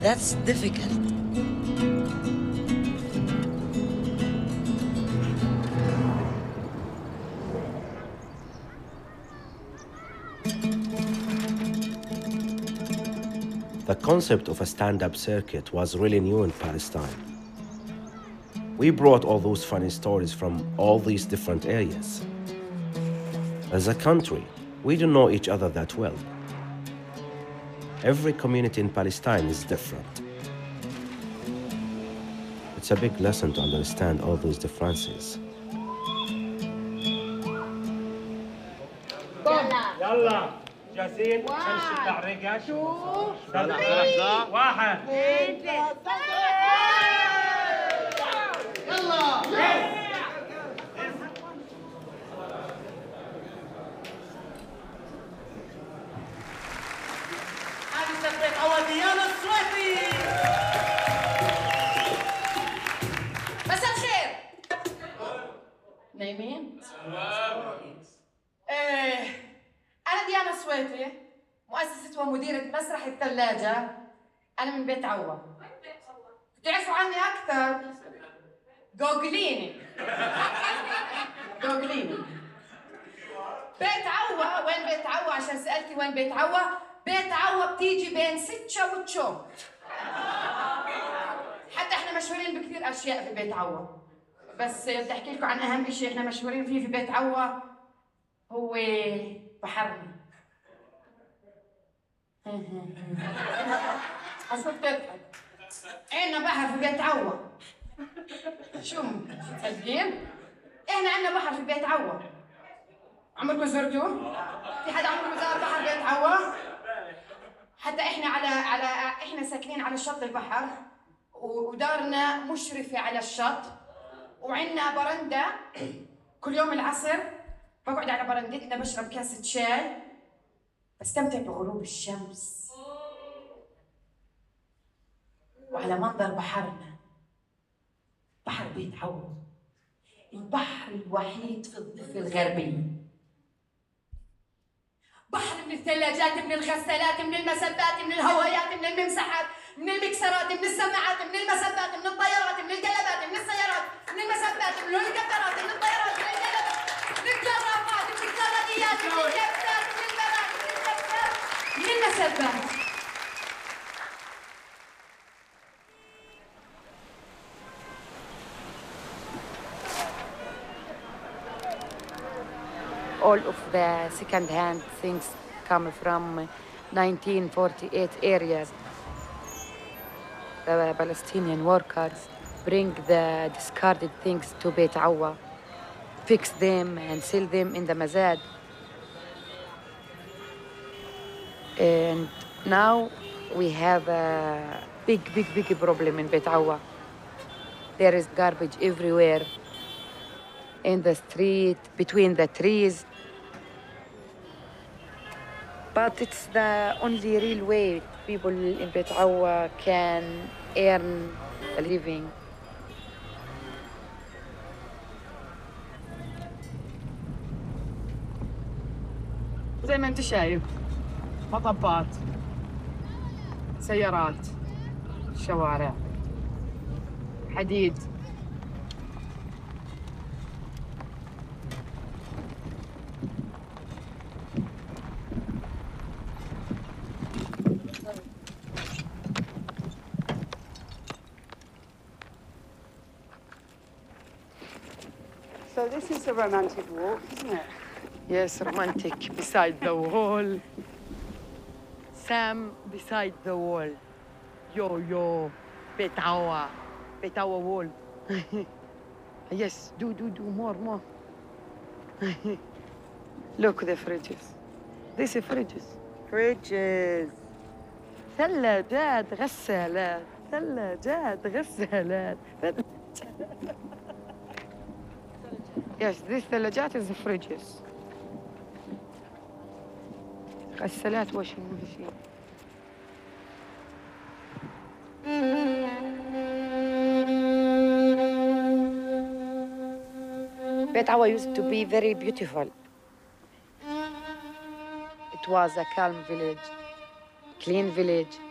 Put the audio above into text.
That's difficult. The concept of a stand-up circuit was really new in Palestine. We brought all those funny stories from all these different areas. As a country, we don't know each other that well. Every community in Palestine is different. It's a big lesson to understand all those differences. يلا جاهزين نشد الرقش لحظة واحد اثنين ثلاثة يلا هذه سفرة أول ديانا السويفي مساء الخير نايمين؟ أنا ديانا السويفي مؤسسة ومديرة مسرح الثلاجة. أنا من بيت عوا. تعرفوا عني أكثر؟ جوجليني. بيت عوا، وين بيت عوا؟ عشان سألتي وين بيت عوا؟ بيت عوا بتيجي بين ستشا وتشو. حتى احنا مشهورين بكثير أشياء في بيت عوا. بس بدي أحكي لكم عن أهم شيء احنا مشهورين فيه في بيت عوا هو بحرنا. حسب تضحك. عنا بحر في بيت عوا. شو مصدقين؟ احنا عنا بحر في بيت عوا. عمركم زرتوه؟ في حدا عمره زار بحر بيت عوا؟ حتى احنا احنا ساكنين على شط البحر ودارنا مشرفة على الشط وعنا برندة. كل يوم العصر بقعد على برندتنا بشرب كاسة شاي بستمتع بغروب الشمس وعلى منظر بحرنا. بحر بيت عوا البحر الوحيد في الضفة الغربية. بحر من الثلاجات، من الغسالات، من المسبات، من الهوايات، من الممسحات، من المكسرات، من السماعات، من المسبات، من الطيارات، من القلبات، من السيارات، من المسبات، من الهليكوبترات، من الطيارات، من القلبات، من الكرافات، من الكراديات، من الكبسات، من المراكب، من الكبسات، من المسبات. All of the second-hand things come from 1948 areas. The Palestinian workers bring the discarded things to Beit Awa, fix them and sell them in the Mazad. And now we have a big problem in Beit Awa. There is garbage everywhere, in the street, between the trees. But it's the only real way people in Beit Awa can earn a living. زي ما انت شايف مطبات، سيارات، شوارع، حديد. So this is a romantic walk, isn't it? Yes, romantic beside the wall. Sam beside the wall. Yo, Beit Awa wall. Yes, do more. Look, the fridges. These are fridges. Bridges. ثلاجات غسالات. Yes, this ثلاجات is the fridges. غسالات washing machine. Beit Awa used to be very beautiful. It was a calm village, clean village,